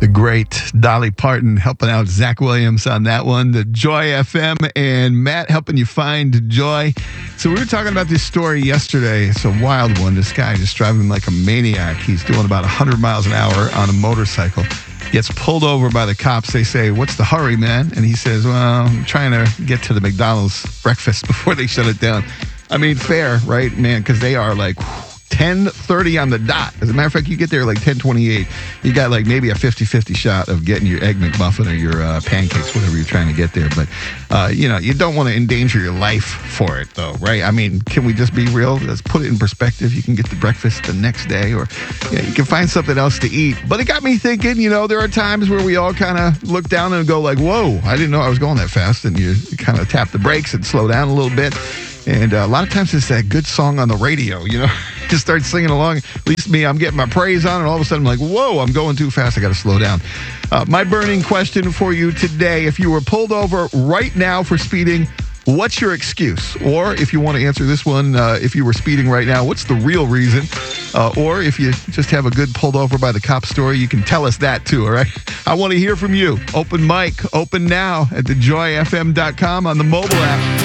The great Dolly Parton helping out Zach Williams on that one. The Joy FM and Matt helping you find joy. So we were talking about this story yesterday. It's a wild one. This guy just driving like a maniac. He's doing about 100 miles an hour on a motorcycle. Gets pulled over by the cops. They say, "What's the hurry, man?" And he says, "Well, I'm trying to get to the McDonald's breakfast before they shut it down." I mean, fair, right, man? Because they are like 10:30 on the dot. As a matter of fact, you get there like 10:28. You got like maybe a 50-50 shot of getting your Egg McMuffin or your pancakes, whatever you're trying to get there. But, you don't want to endanger your life for it, though, right? I mean, can we just be real? Let's put it in perspective. You can get the breakfast the next day, or you can find something else to eat. But it got me thinking, there are times where we all kind of look down and go like, whoa, I didn't know I was going that fast. And you kind of tap the brakes and slow down a little bit. And a lot of times it's that good song on the radio, just start singing along. At least me, I'm getting my praise on, and all of a sudden I'm like, whoa, I'm going too fast. I got to slow down. My burning question for you today, if you were pulled over right now for speeding, what's your excuse? Or if you want to answer this one, if you were speeding right now, what's the real reason? Or if you just have a good pulled over by the cop story, you can tell us that too, all right? I want to hear from you. Open mic, open now at thejoyfm.com on the mobile app.